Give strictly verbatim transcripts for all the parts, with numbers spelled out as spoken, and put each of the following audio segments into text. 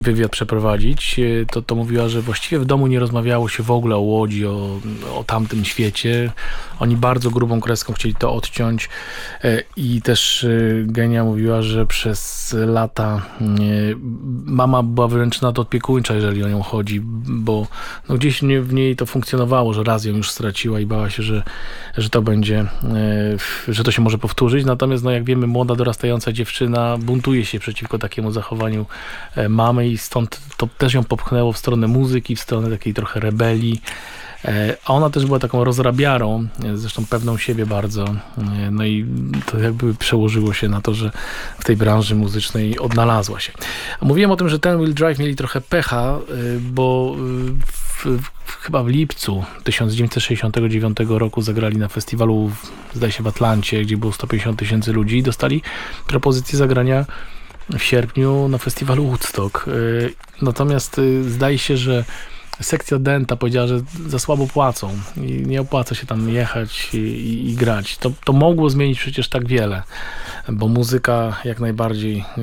wywiad przeprowadzić, to, to mówiła, że właściwie w domu nie rozmawiało się w ogóle o Łodzi, o, o tamtym świecie. Oni bardzo grubą kreską chcieli to odciąć i też Genia mówiła, że przez lata mama była wręcz nadopiekuńcza, jeżeli o nią chodzi, bo no gdzieś w niej to funkcjonowało, że raz ją już straciła i bała się, że, że to będzie, że to się może powtórzyć. Natomiast no jak wiemy, młoda, dorastająca dziewczyna buntuje się przeciwko takiemu zachowaniu mamy i stąd to też ją popchnęło w stronę muzyki, w stronę takiej trochę rebelii. A ona też była taką rozrabiarą, zresztą pewną siebie bardzo. No i to jakby przełożyło się na to, że w tej branży muzycznej odnalazła się. Mówiłem o tym, że Ten Wheel Drive mieli trochę pecha, bo w, w, chyba w lipcu tysiąc dziewięćset sześćdziesiątego dziewiątego roku zagrali na festiwalu, w, zdaje się w Atlancie, gdzie było sto pięćdziesiąt tysięcy ludzi i dostali propozycję zagrania w sierpniu na festiwalu Woodstock. Natomiast zdaje się, że sekcja Denta powiedziała, że za słabo płacą i nie opłaca się tam jechać i, i, i grać. To, to mogło zmienić przecież tak wiele, bo muzyka jak najbardziej yy,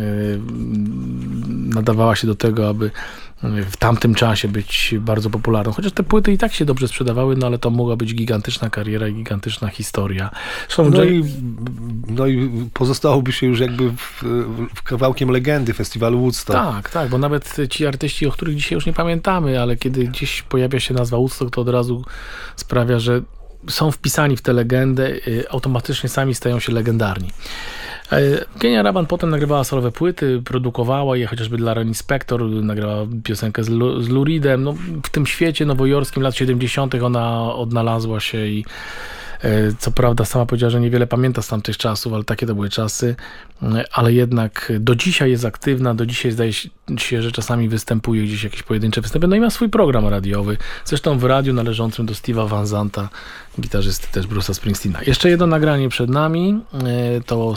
nadawała się do tego, aby w tamtym czasie być bardzo popularną. Chociaż te płyty i tak się dobrze sprzedawały, no ale to mogła być gigantyczna kariera i gigantyczna historia. Zresztą no, Jay... i, no i pozostałoby się już jakby w, w kawałkiem legendy festiwalu Woodstock. Tak, tak, bo nawet ci artyści, o których dzisiaj już nie pamiętamy, ale kiedy gdzieś pojawia się nazwa Woodstock, to od razu sprawia, że są wpisani w tę legendę, automatycznie sami stają się legendarni. Genia Raban potem nagrywała solowe płyty, produkowała je chociażby dla Ronnie Spector, nagrała piosenkę z, Lu, z Lou Reedem. No, w tym świecie nowojorskim lat siedemdziesiątych ona odnalazła się i co prawda sama powiedziała, że niewiele pamięta z tamtych czasów, ale takie to były czasy, ale jednak do dzisiaj jest aktywna, do dzisiaj zdaje się, że czasami występuje gdzieś jakieś pojedyncze występy, no i ma swój program radiowy, zresztą w radiu należącym do Steve'a Van Zanta, gitarzysty też Bruce'a Springsteena. Jeszcze jedno nagranie przed nami, to